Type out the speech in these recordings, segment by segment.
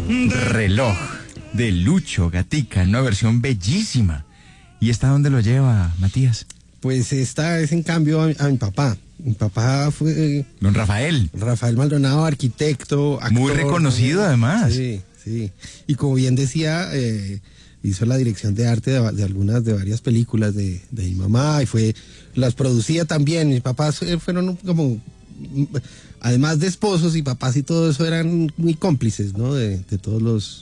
Reloj de Lucho Gatica, en una versión bellísima. ¿Y esta dónde lo lleva, Matías? Pues esta es en cambio a mi papá. Mi papá fue... Don Rafael. Rafael Maldonado, arquitecto, actor. Muy reconocido además. Sí, sí. Y como bien decía, hizo la dirección de arte de varias películas de mi mamá y las producía también. Mis papás fueron como... Además de esposos y papás y todo eso, eran muy cómplices, ¿no? De todos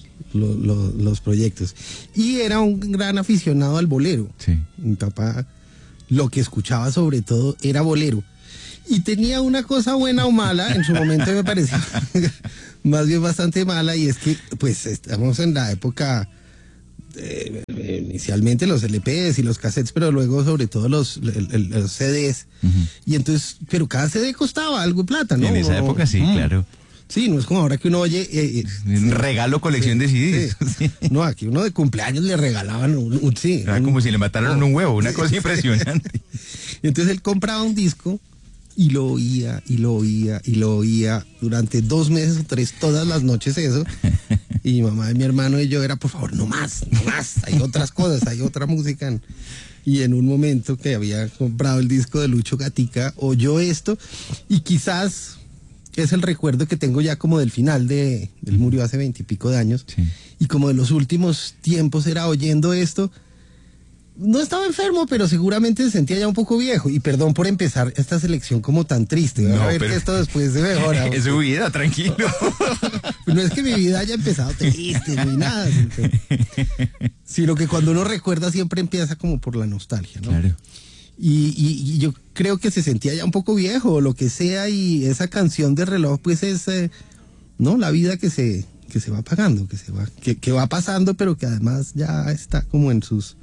los proyectos. Y era un gran aficionado al bolero. Sí. Mi papá lo que escuchaba sobre todo era bolero. Y tenía una cosa buena o mala, en su momento me parecía más bien bastante mala, y es que pues estamos en la época, inicialmente los LPs y los cassettes, pero luego sobre todo los CDs. Y entonces, pero cada CD costaba algo de plata, ¿no? En esa época sí, claro. Sí, no es como ahora que uno oye... un regalo, colección de CDs. Sí. No, aquí uno de cumpleaños le regalaban Era como si le mataron un huevo, una cosa impresionante. Y entonces él compraba un disco y lo oía, y lo oía, y lo oía durante 2 meses o 3, todas las noches eso. Y mi mamá y mi hermano y yo era, por favor, no más, hay otras cosas, hay otra música. Y en un momento que había comprado el disco de Lucho Gatica, oyó esto, y quizás es el recuerdo que tengo ya como del final él murió hace 20 y pico de años, Sí. Y como de los últimos tiempos era oyendo esto. No estaba enfermo, pero seguramente se sentía ya un poco viejo. Y perdón por empezar esta selección como tan triste. No, a ver pero... que esto después se mejora. Es su vida, tranquilo. No es que mi vida haya empezado triste ni nada, sino que cuando uno recuerda siempre empieza como por la nostalgia, ¿no? Claro. Y yo creo que se sentía ya un poco viejo o lo que sea, y esa canción de reloj pues es no la vida que se va apagando, que va pasando, pero que además ya está como en sus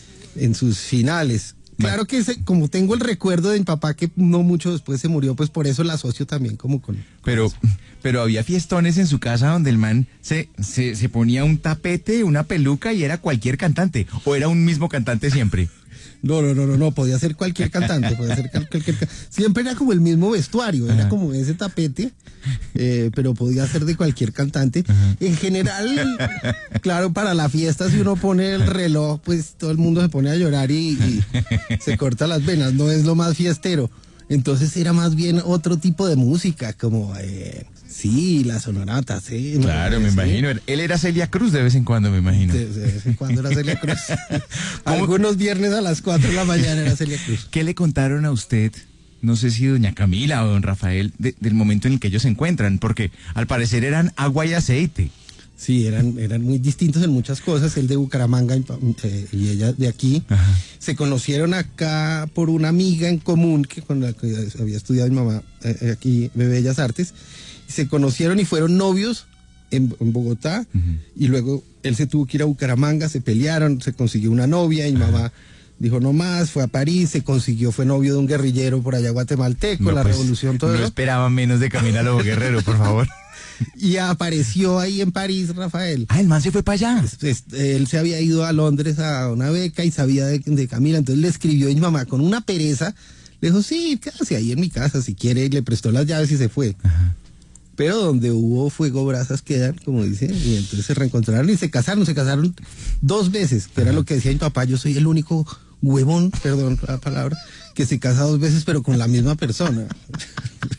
finales. Claro que como tengo el recuerdo de mi papá que no mucho después se murió, pues por eso la asocio también como con pero había fiestones en su casa donde el man se ponía un tapete, una peluca y era cualquier cantante, o era un mismo cantante siempre. No, podía ser cualquier cantante, siempre era como el mismo vestuario, era como ese tapete, pero podía ser de cualquier cantante. En general, claro, para la fiesta si uno pone el reloj, pues todo el mundo se pone a llorar y se corta las venas, no es lo más fiestero. Entonces era más bien otro tipo de música, como sí, la sonorata, sí. Claro, me imagino. Él era Celia Cruz de vez en cuando, me imagino. De vez en cuando era Celia Cruz. Algunos viernes a las 4 de la mañana era Celia Cruz. ¿Qué le contaron a usted, no sé si doña Camila o don Rafael, del momento en el que ellos se encuentran? Porque al parecer eran agua y aceite. Sí, eran muy distintos en muchas cosas. Él de Bucaramanga y ella de aquí. Ajá. Se conocieron acá por una amiga en común con la que había estudiado mi mamá aquí de Bellas Artes. Se conocieron y fueron novios en Bogotá. Y luego él se tuvo que ir a Bucaramanga, se pelearon, se consiguió una novia y mi mamá dijo no más, fue a París, fue novio de un guerrillero por allá guatemalteco, No, la pues, revolución, todo no eso. esperaba menos de Camila Lobo Guerrero, por favor. Y apareció ahí en París Rafael. El man se fue para allá. Él se había ido a Londres a una beca y sabía de Camila, entonces le escribió a mi mamá con una pereza, le dijo, sí, quédase ahí en mi casa si quiere, y le prestó las llaves y se fue. Ajá. Pero donde hubo fuego, brasas quedan, como dicen, y entonces se reencontraron y se casaron 2 veces, que era lo que decía mi papá, yo soy el único huevón, perdón la palabra, que se casa 2 veces pero con la misma persona.